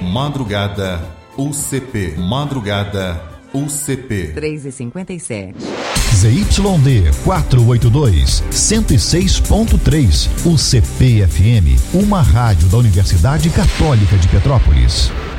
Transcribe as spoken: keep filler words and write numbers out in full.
Madrugada U C P. Madrugada U C P. três e cinquenta e sete. Z Y D quatrocentos e oitenta e dois, cento e seis ponto três. U C P F M, uma rádio da Universidade Católica de Petrópolis.